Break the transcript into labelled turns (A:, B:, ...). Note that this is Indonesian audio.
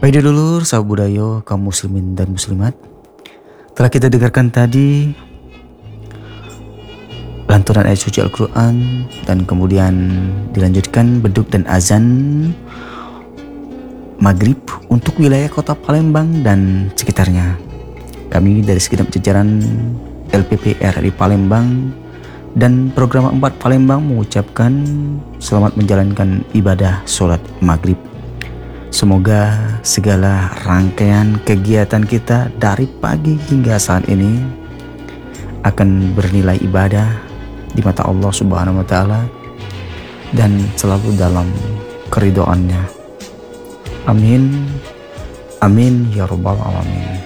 A: Baik dulur, sahabat budaya, kaum muslimin dan muslimat. Telah kita dengarkan tadi lantunan ayat suci Al-Quran dan kemudian dilanjutkan beduk dan azan maghrib untuk wilayah kota Palembang dan sekitarnya. Kami dari segenap jajaran LPP RRI Palembang dan program 4 Palembang mengucapkan selamat menjalankan ibadah sholat maghrib. Semoga segala rangkaian kegiatan kita dari pagi hingga saat ini akan bernilai ibadah di mata Allah Subhanahu wa Ta'ala dan selalu dalam keridhoannya. Amin. Amin ya rabbal alamin.